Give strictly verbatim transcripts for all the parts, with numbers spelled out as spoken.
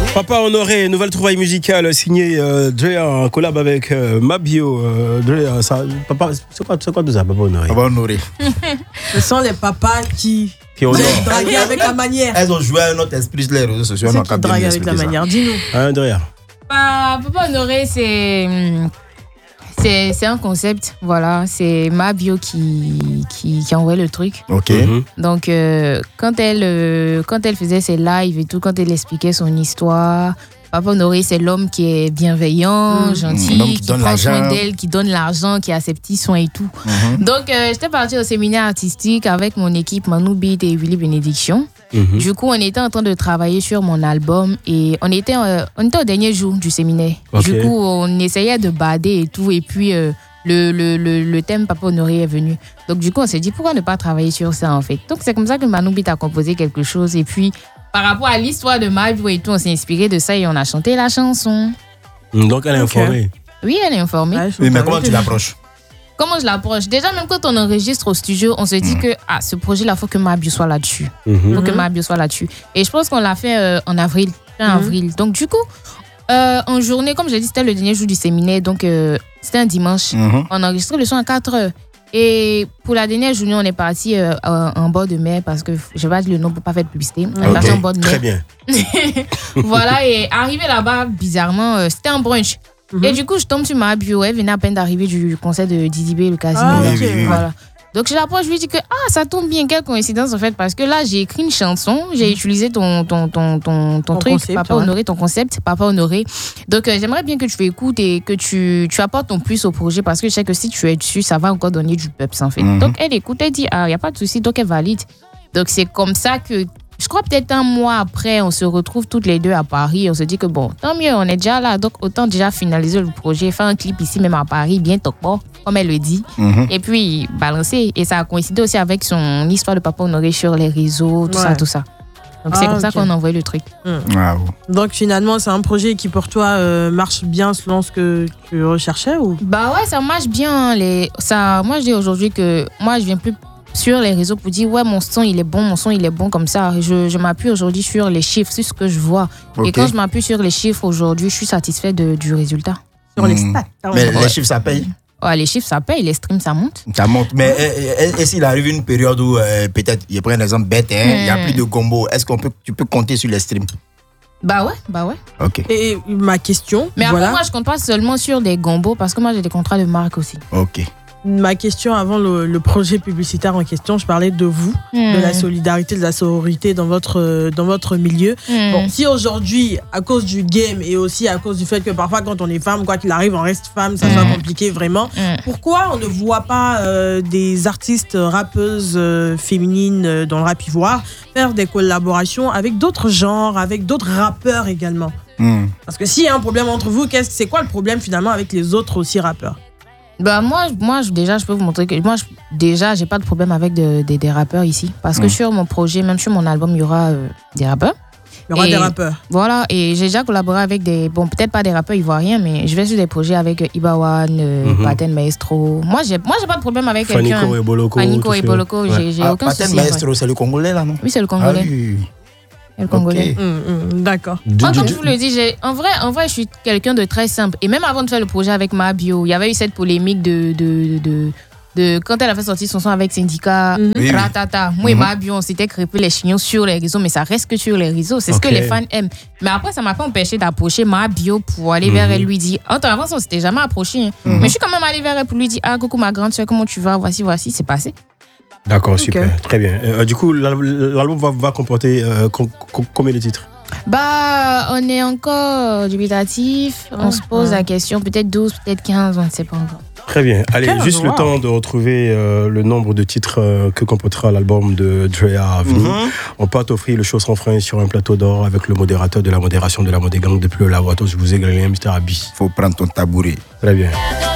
Papa Honoré, nouvelle trouvaille musicale signée euh, Drea en collab avec euh, Mabio. Euh, Drea, ça, papa, c'est quoi, c'est quoi tout ça, Papa Honoré? Papa Honoré. Ce sont les papas qui, qui ont draguent avec la manière. Elles ont joué à un autre esprit sur les réseaux sociaux. C'est qui drague avec la manière, dis-nous. Hein, Drea? Bah, Papa Honoré, c'est... C'est, c'est un concept, voilà. C'est Mabio qui, qui, qui a envoyé le truc. Ok. Mm-hmm. Donc, euh, quand, elle, euh, quand elle faisait ses lives et tout, quand elle expliquait son histoire, Papa Honoré, c'est l'homme qui est bienveillant, mmh. gentil, mmh. qui, qui donne prend l'argent. soin d'elle, qui donne l'argent, qui a ses petits soins et tout. Mmh. Donc, euh, j'étais partie au séminaire artistique avec mon équipe Manu Beat et Willy Bénédiction. Mmh. Du coup, on était en train de travailler sur mon album et on était, euh, on était au dernier jour du séminaire. Okay. Du coup, on essayait de bader et tout. Et puis, euh, le, le, le, le thème Papa Honoré est venu. Donc, du coup, on s'est dit, pourquoi ne pas travailler sur ça, en fait? Donc, c'est comme ça que Manu Beat a composé quelque chose. Et puis, par rapport à l'histoire de Mabio et tout, on s'est inspiré de ça et on a chanté la chanson. Donc, elle est okay. informée? Oui, elle est informée. Ouais, oui, mais comment tu l'approches? Comment je l'approche? Déjà, même quand on enregistre au studio, on se dit mmh. que ah, ce projet-là, il faut que Mabio soit là-dessus. Il mmh. faut que Mabio soit là-dessus. Et je pense qu'on l'a fait euh, en avril, fin mmh. avril. Donc, du coup, euh, en journée, comme je l'ai dit, c'était le dernier jour du séminaire. Donc, euh, c'était un dimanche. Mmh. On a enregistré le son à quatre heures. Et pour la dernière journée, on est parti euh, en bord de mer parce que je vais pas dire le nom pour pas faire de publicité. On est okay. parti en bord de mer. Très bien. Voilà, et arrivé là-bas, bizarrement, euh, c'était un brunch. Mm-hmm. Et du coup, je tombe sur Mabio. Elle venait à peine d'arriver du concert de Didi B, le casino. Ah, oui, oui, oui. Voilà. Donc, je l'approche, je lui dis que ah, ça tombe bien, quelle coïncidence en fait, parce que là, j'ai écrit une chanson, j'ai mmh. utilisé ton, ton, ton, ton, ton, ton truc, concept, Papa ouais. Honoré, ton concept, Papa Honoré. Donc, euh, j'aimerais bien que tu écoutes et que tu, tu apportes ton plus au projet, parce que je sais que si tu es dessus, ça va encore donner du peps en fait. Mmh. Donc, elle écoute, elle dit ah, il n'y a pas de souci, donc elle valide. Donc, c'est comme ça que. Je crois peut-être un mois après, on se retrouve toutes les deux à Paris. On se dit que bon, tant mieux, on est déjà là. Donc, autant déjà finaliser le projet, faire un clip ici, même à Paris, bien tokpo, comme elle le dit. Mm-hmm. Et puis, balancer. Et ça a coïncidé aussi avec son histoire de Papa Honoré sur les réseaux, tout ouais. ça, tout ça. Donc, ah, c'est comme okay. ça qu'on a envoyé le truc. Mm. Wow. Donc, finalement, c'est un projet qui, pour toi, euh, marche bien selon ce que tu recherchais ou? Bah ouais, ça marche bien. Les... Ça... Moi, je dis aujourd'hui que moi, je viens plus sur les réseaux pour dire ouais mon son il est bon, mon son il est bon comme ça. Je, je m'appuie aujourd'hui sur les chiffres, sur ce que je vois. Okay. Et quand je m'appuie sur les chiffres aujourd'hui, je suis satisfait de, du résultat. Sur mmh. les stats. Mais ouais. les chiffres ça paye? Ouais, les chiffres ça paye, les streams ça monte. Ça monte. Mais et, et, et s'il arrive une période où euh, peut-être, je prends un exemple bête, il hein, mmh. n'y a plus de gombo, est-ce qu'on peut, tu peux compter sur les streams? Bah ouais, bah ouais. Ok. Et ma question. Mais voilà. après moi je compte pas seulement sur des gombos parce que moi j'ai des contrats de marque aussi. Ok. Ma question avant le, le projet publicitaire en question, je parlais de vous, mmh. de la solidarité, de la sororité dans votre, dans votre milieu. Mmh. Bon, si aujourd'hui, à cause du game et aussi à cause du fait que parfois quand on est femme, quoi qu'il arrive, on reste femme, ça mmh. soit compliqué vraiment, mmh. pourquoi on ne voit pas euh, des artistes rappeuses euh, féminines euh, dans le rap ivoire faire des collaborations avec d'autres genres, avec d'autres rappeurs également? mmh. Parce que s'il y a un problème entre vous, qu'est-ce, c'est quoi le problème finalement avec les autres aussi rappeurs? Bah moi, moi déjà, je peux vous montrer que moi, je, déjà, j'ai pas de problème avec de, de, des rappeurs ici. Parce que mmh. sur mon projet, même sur mon album, il y aura euh, des rappeurs. Il y aura et, des rappeurs. Voilà, et j'ai déjà collaboré avec des... Bon, peut-être pas des rappeurs ivoiriens, mais je vais sur des projets avec Ibawan, euh, mmh. Paten Maestro. Moi, j'ai, moi, j'ai pas de problème avec Fanico quelqu'un. Et Boloko, Fanico et Boloko. J'ai, ouais. j'ai ah, aucun Paten souci. Maestro, ouais. c'est le Congolais, là, non? Oui, c'est le Congolais. Ah, oui. Le Congolais. Okay. Mmh, mmh, d'accord. Moi, comme je vous le dis, j'ai, en, vrai, en vrai, je suis quelqu'un de très simple. Et même avant de faire le projet avec Mabio, il y avait eu cette polémique de, de, de, de quand elle a fait sortir son son avec Syndicat, mm-hmm. Ratata. Moi mm-hmm. et Mabio, on s'était crêpé les chignons sur les réseaux, mais ça reste que sur les réseaux. C'est okay. ce que les fans aiment. Mais après, ça m'a pas empêché d'approcher Mabio pour aller mm-hmm. vers elle, lui dire. En avant, on s'était jamais approché. Hein. Mm-hmm. Mais je suis quand même allée vers elle pour lui dire ah, coucou ma grande soeur, comment tu vas? Voici, voici, c'est passé. D'accord, okay. super, très bien. Euh, du coup, l'album va, va comporter euh, com, com, combien de titres? Bah, on est encore dubitatif. Oh, on se pose ouais. la question, peut-être douze, peut-être quinze, on ne sait pas encore. Très bien. Allez, quinze, juste wow. le temps de retrouver euh, le nombre de titres euh, que comportera l'album de Drea à venir. Mm-hmm. On peut t'offrir le show sans frein sur un plateau d'or avec le modérateur de la modération de la mode gang depuis le laboratoire. Je vous ai gagné, mister Abi. Faut prendre ton tabouret. Très bien.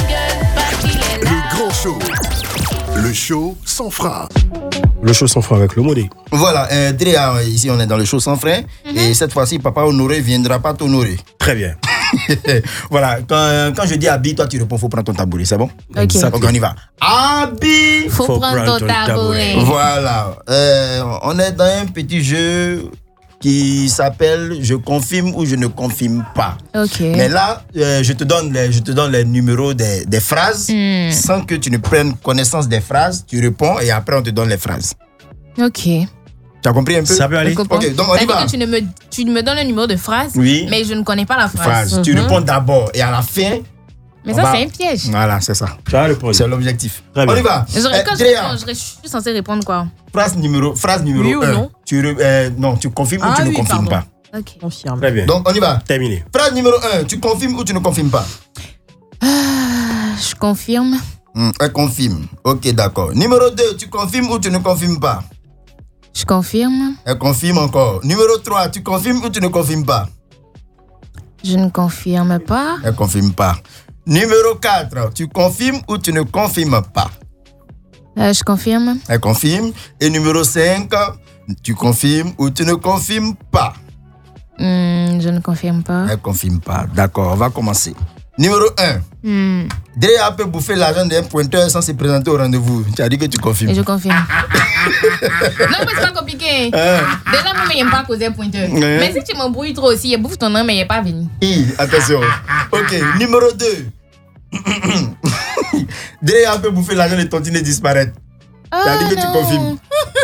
Le grand show. Le show sans frein. Le show sans frein avec le modé. Voilà, euh, Drea, ici on est dans le show sans frein. Mm-hmm. Et cette fois-ci, Papa Honoré viendra pas t'honorer. Très bien. Voilà, quand, quand je dis Abi, toi tu réponds, faut prendre ton tabouret, c'est bon? Ok. Donc on y va. Abi, faut, faut prendre, prendre ton tabouret. Voilà, euh, on est dans un petit jeu qui s'appelle Je confirme ou je ne confirme pas. Ok. Mais là, euh, je te donne les, je te donne les numéros des, des phrases mm. sans que tu ne prennes connaissance des phrases. Tu réponds et après on te donne les phrases. Ok. Tu as compris un peu? Ça peut aller. Ok, donc on y va. Que tu, ne me, tu me donnes le numéro de phrase, oui. mais je ne connais pas la phrase. phrase. Mm-hmm. Tu réponds d'abord et à la fin. Mais ça, va... c'est un piège. Voilà, c'est ça. Tu vas répondre. C'est l'objectif. Très on y va. J'aurais, quand euh, je, réponds, je suis censé répondre quoi? Phrase numéro, phrase numéro oui un. Ou non? Tu, euh, non, tu confirmes ah, ou tu oui, ne confirmes pardon. pas. Ok. Confirme. Très bien. Donc on y va. Terminé. Phrase numéro un. Tu confirmes ou tu ne confirmes pas? Ah, je confirme. Mmh, elle confirme. Ok, d'accord. Numéro deux. Tu confirmes ou tu ne confirmes pas? Je confirme. Elle confirme encore. Numéro trois. Tu confirmes ou tu ne confirmes pas? Je ne confirme pas. Elle confirme pas. Numéro quatre. Tu confirmes ou tu ne confirmes pas? Euh, je confirme. Elle confirme. Et numéro cinq. Tu confirmes ou tu ne confirmes pas? Mmh, je ne confirme pas. Elle confirme pas. D'accord, on va commencer. Numéro un. Mmh. Drea peut bouffer l'argent d'un pointeur sans se présenter au rendez-vous. Tu as dit que tu confirmes. Et je confirme. Non, mais c'est pas compliqué. Euh. Déjà, moi, je n'aime pas causer un pointeur. Euh. Mais si tu m'embrouilles trop aussi, il bouffe ton nom, mais il n'est pas venu. Hi, attention. Ok, numéro deux. Drea peut bouffer l'argent de tontine et disparaître. Oh, tu as dit que non. tu confirmes.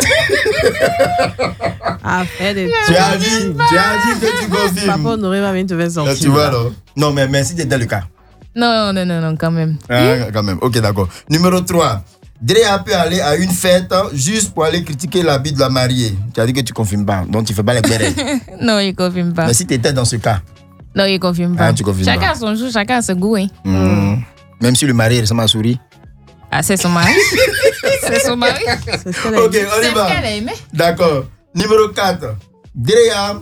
Ah, fait des tu as dit, tu as dit que tu confirmes. Papa Honoré va venir te faire sortir. Là, tu vois, alors. Non, mais merci d'être le cas. Non, non, non, non, quand même. Ah, quand même. Ok, d'accord. Numéro trois. Drea peut aller à une fête juste pour aller critiquer l'habit de la mariée. Tu as dit que tu ne confirmes pas. Donc, tu ne fais pas les bérets. Non, il ne confirme pas. Mais si tu étais dans ce cas. Non, il ne confirme pas. Ah, tu confirmes chacun pas. a son jour, chacun a son goût. Hein. Mmh. Même si le mari ressemble à souris. Ah, c'est son mari. C'est son mari. C'est ce qu'elle a Ok, on y va. D'accord. Numéro quatre. Drea.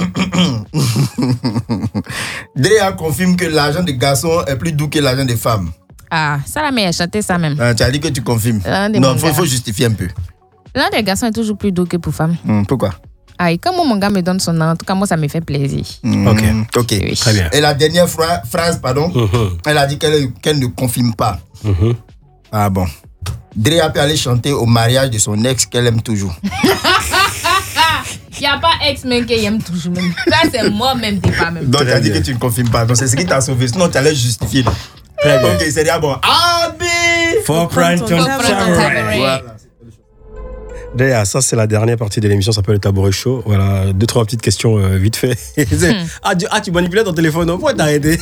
Drea confirme que l'argent des garçons est plus doux que l'argent des femmes. Ah, ça la meilleure chanter ça même. Ah, tu as dit que tu confirmes. Non, il faut, faut justifier un peu. L'argent des garçons est toujours plus doux que pour femmes. Mmh, pourquoi? Ah, et comme mon gars me donne son nom, en tout cas, moi, ça me fait plaisir. Mmh, ok, ok. Oui. Très bien. Et la dernière fra- phrase, pardon, mmh. elle a dit qu'elle, qu'elle ne confirme pas. Mmh. Ah bon. Drea peut aller chanter au mariage de son ex qu'elle aime toujours. Il n'y a pas ex même qu'elle aime toujours. Même. Ça, c'est moi-même, t'es pas même. Donc, tu as dit que tu ne confirmes pas. Donc, c'est ce qui t'a sauvé. Sinon, tu allais justifier. Très bien. Ok, c'est déjà bon. Ah, B For Prime Voilà. D'ailleurs, ça c'est la dernière partie de l'émission, ça s'appelle le Tabouret Show. Voilà, deux trois petites questions euh, vite fait. hmm. ah, tu, ah, tu manipulais ton téléphone, non? Pourquoi t'as arrêté?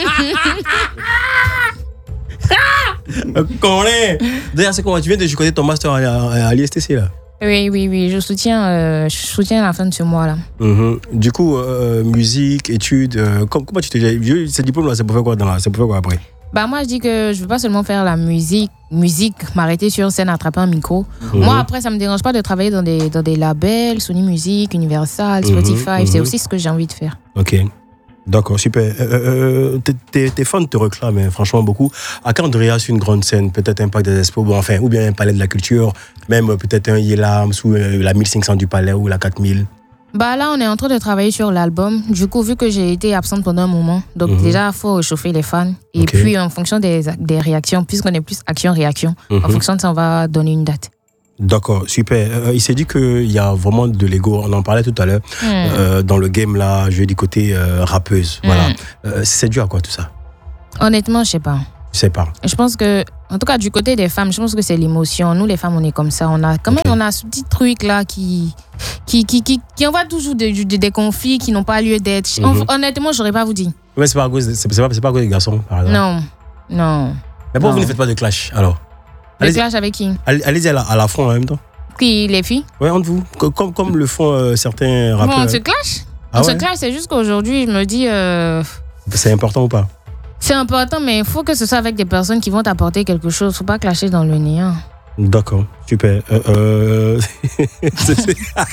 D'ailleurs, c'est comment tu viens de jouer ton master à, à, à l'I S T C là? Oui, oui, oui, je soutiens, euh, je soutiens la fin de ce mois là. Mm-hmm. Du coup, euh, musique, études, euh, comment, comment tu te dis? Ce diplôme là, c'est pour faire quoi dans la, c'est pour faire quoi après? Bah moi je dis que je veux pas seulement faire la musique, musique, m'arrêter sur scène, attraper un micro. Mmh. Moi après ça me dérange pas de travailler dans des, dans des labels, Sony Music, Universal, Spotify, mmh. c'est aussi ce que j'ai envie de faire. Ok, d'accord, super. Euh, euh, tes, tes fans te réclament hein, franchement beaucoup. À quand Drea sur une grande scène, peut-être Impact des Expos, bon, enfin, ou bien un Palais de la Culture, même peut-être un Yelams ou euh, la mille cinq cents du Palais ou la quatre mille? Bah là, on est en train de travailler sur l'album. Du coup, vu que j'ai été absente pendant un moment, donc mmh. déjà, il faut réchauffer les fans. Et okay. puis, en fonction des, des réactions, puisqu'on est plus action-réaction, mmh. en fonction de ça, on va donner une date. D'accord, super. Euh, il s'est dit qu'il y a vraiment de l'ego, on en parlait tout à l'heure, mmh. euh, dans le game là, je vais du côté euh, rappeuse. Mmh. Voilà. Euh, c'est dû à quoi tout ça? Honnêtement, je sais pas. Je sais pas. Je pense que, en tout cas, du côté des femmes, je pense que c'est l'émotion. Nous, les femmes, on est comme ça. On a quand même, okay. on a ce petit truc là qui, qui, qui, qui, qui envoie toujours des, des, des conflits qui n'ont pas lieu d'être. Mm-hmm. Honnêtement, je n'aurais pas vous dire. Ouais, c'est pas à cause, c'est, c'est pas, c'est pas à cause des garçons, par exemple. Non, non. Mais pourquoi vous ne faites pas de clash alors? De allez-y, clash avec qui? Allez, allez-y à la, à la front en même temps. Qui, les filles? Ouais, entre vous. Comme, comme le font euh, certains rappeurs. Bon, on se clash? Ah on ouais? se clash, c'est juste qu'aujourd'hui, je me dis. Euh... C'est important ou pas? C'est important, mais il faut que ce soit avec des personnes qui vont t'apporter quelque chose. Il ne faut pas clasher dans le néant. D'accord, super. Euh, euh... c'est,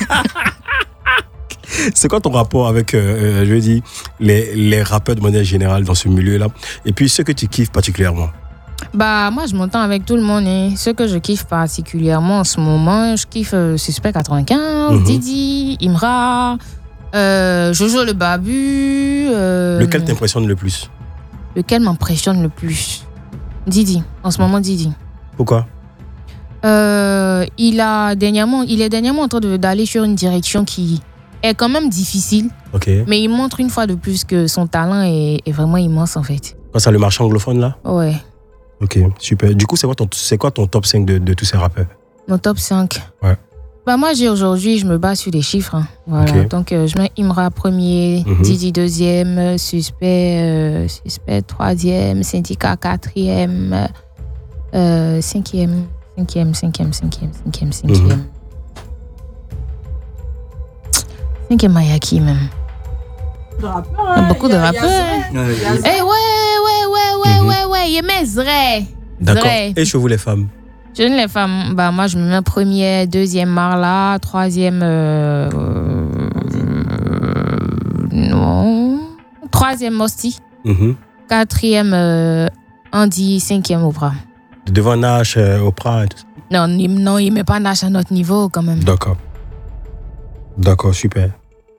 c'est quoi ton rapport avec, euh, je veux dire, les, les rappeurs de manière générale dans ce milieu-là? Et puis, ceux que tu kiffes particulièrement? Bah, moi, je m'entends avec tout le monde. Hein. Ceux que je kiffe particulièrement en ce moment, je kiffe euh, Suspect quatre-vingt-quinze, mm-hmm. Didi, Imra, euh, Jojo le Babu. Euh... Lequel t'impressionne le plus? Lequel m'impressionne le plus? Didi, en ce moment Didi. Pourquoi? euh, il, a dernièrement, il est dernièrement en train de, d'aller sur une direction qui, est quand même difficile. Okay. Mais il montre une fois de plus que son talent est, est vraiment immense en fait. Quand c'est le marché anglophone là? Ouais. Ok, super. Du coup, c'est quoi ton, c'est quoi ton top cinq de, de tous ces rappeurs? Mon top cinq? Ouais. Bah moi, j'ai aujourd'hui, je me base sur des chiffres. Hein. Voilà. Okay. Donc, euh, je mets Imra premier, mm-hmm. Didi deuxième, Suspect, euh, Suspect troisième, Syndicat quatrième, euh, cinquième, cinquième, cinquième, cinquième, cinquième, cinquième. Mm-hmm. Cinquième Mayaki même. De rappeurs, hein. Beaucoup y a, de rappeurs. Eh hey, ouais, ouais, ouais, ouais, mm-hmm. ouais, ouais, il est vrai. D'accord. Et chez vous les femmes? Chez les femmes, bah moi je me mets premier, deuxième Marla, troisième euh, euh, non, troisième Mosti, mm-hmm. quatrième euh, Andy, cinquième Oprah. Devant Nash, euh, Oprah et tout ça? Non, il, non, il met pas Nash à notre niveau quand même. D'accord. D'accord, super.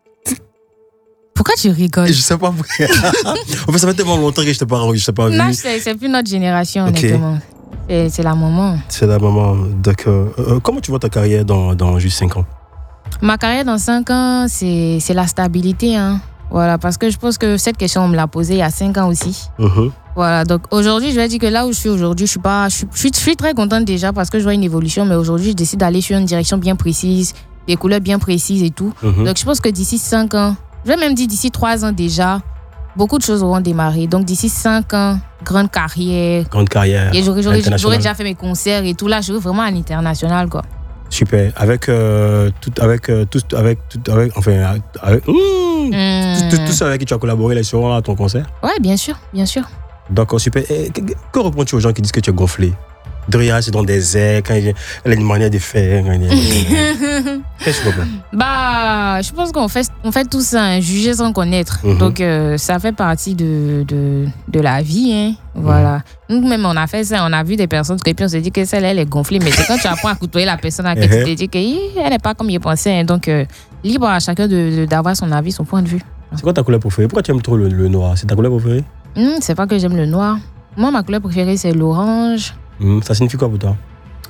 Pourquoi tu rigoles? Je sais pas pourquoi. En fait, ça fait tellement longtemps que je t'ai pas, je t'ai pas vu. Nash, c'est, c'est plus notre génération, okay. honnêtement. C'est, c'est la maman. C'est la maman. D'accord. Euh, comment tu vois ta carrière dans, dans juste cinq ans? Ma carrière dans cinq ans, c'est, c'est la stabilité. Hein. Voilà, parce que je pense que cette question, on me l'a posée il y a cinq ans aussi. Uh-huh. Voilà, donc aujourd'hui, je vais dire que là où je suis aujourd'hui, je suis, pas, je suis, je suis, je suis très contente déjà parce que je vois une évolution, mais aujourd'hui, je décide d'aller sur une direction bien précise, des couleurs bien précises et tout. Uh-huh. Donc je pense que d'ici cinq ans, je vais même dire d'ici trois ans déjà, beaucoup de choses auront démarré. Donc d'ici cinq ans, grande carrière. Grande carrière. Et j'aurais, j'aurais, j'aurais déjà fait mes concerts et tout. Là, je veux vraiment à l'international, quoi. Super. Avec euh, tout, avec euh, tout, avec tout, avec, enfin, avec, mmh, mmh. Tout, tout, tout ça avec qui tu as collaboré, là, seront à ton concert? Ouais, bien sûr, bien sûr. D'accord, super. Et que, que réponds-tu aux gens qui disent que tu es gonflé? Drea, c'est dans des airs, quand il, elle a une manière de faire. Qu'est-ce que tu comprends? Bah, je pense qu'on fait, on fait tout ça, hein, juger sans connaître. Mm-hmm. Donc, euh, ça fait partie de, de, de la vie. Hein. Voilà. Mm-hmm. Nous-mêmes, on a fait ça, on a vu des personnes, et puis on s'est dit que celle-là, elle est gonflée. Mais c'est quand tu apprends à côtoyer la personne à qui tu te dis qu'elle n'est pas comme il pensait. Hein. Donc, euh, libre à chacun de, de, d'avoir son avis, son point de vue. C'est quoi ta couleur préférée? Pourquoi tu aimes trop le, le noir? C'est ta couleur préférée? mm, C'est pas que j'aime le noir. Moi, ma couleur préférée, c'est l'orange. Mmh, ça signifie quoi pour toi?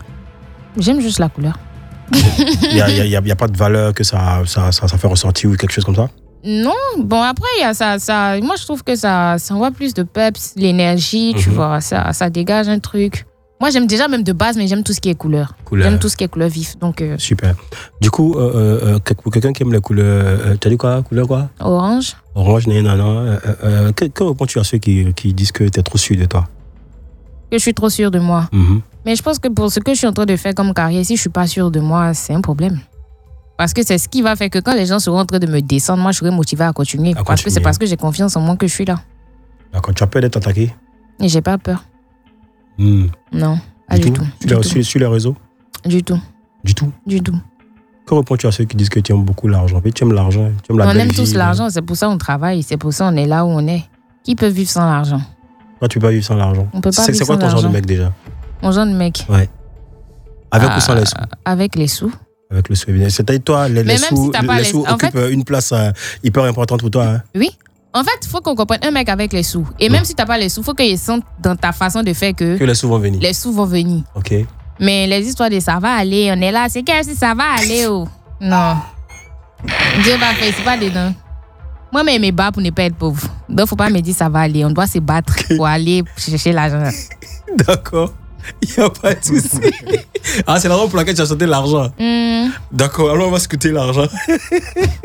J'aime juste la couleur. Il n'y a, y a, y a pas de valeur que ça, ça, ça, ça fait ressortir ou quelque chose comme ça? Non, bon après, y a ça, ça, moi je trouve que ça, ça envoie plus de peps, l'énergie, mmh. tu vois, ça, ça dégage un truc. Moi j'aime déjà même de base, mais j'aime tout ce qui est couleur. couleur. J'aime tout ce qui est couleur vif. Donc, euh... Super. Du coup, euh, euh, pour quelqu'un qui aime les couleurs, euh, tu as dit quoi? Couleur quoi? Orange. Orange, non, non, non. Euh, euh, que, que réponds-tu à ceux qui, qui disent que tu es trop sûr de toi? Que je suis trop sûre de moi. Mm-hmm. Mais je pense que pour ce que je suis en train de faire comme carrière, si je ne suis pas sûre de moi, c'est un problème. Parce que c'est ce qui va faire que quand les gens seront en train de me descendre, moi, je serai motivée à continuer. À parce continuer. Que c'est parce que j'ai confiance en moi que je suis là. D'accord. Tu as peur d'être attaqué? Et j'ai pas peur. Mm. Non, pas du, du tout. Tu l'as sur, sur les réseaux? Du tout. Du tout? Du tout. Que réponds-tu à ceux qui disent que tu aimes beaucoup l'argent? Tu aimes l'argent, tu aimes la on belle aime vie, tous l'argent, c'est pour ça qu'on travaille, c'est pour ça qu'on est là où on est. Qui peut vivre sans l'argent? Toi, tu peux pas vivre sans l'argent. On peut pas c'est, vivre c'est quoi sans ton l'argent. genre de mec déjà? Mon genre de mec? Ouais. Avec euh, ou sans les sous? Avec les sous. Avec les sous, évidemment. C'est-à-dire, toi, les, les sous, si les les sous occupent fait... une place euh, hyper importante pour toi. Hein? Oui. En fait, il faut qu'on comprenne un mec avec les sous. Et même ouais. si tu n'as pas les sous, il faut qu'il sente dans ta façon de faire que... Que les sous vont venir. Les sous vont venir. OK. Mais les histoires de ça va aller, on est là, c'est que si ça va aller, oh. Non. Dieu va faire, c'est pas dedans. Moi, mais mes bas pour ne pas être pauvre. Donc, il ne faut pas me dire ça va aller. On doit se battre pour aller chercher l'argent. D'accord. Il n'y a pas de souci. Ah, c'est la raison pour laquelle tu as sauté l'argent. Mm. D'accord, alors on va scruter l'argent.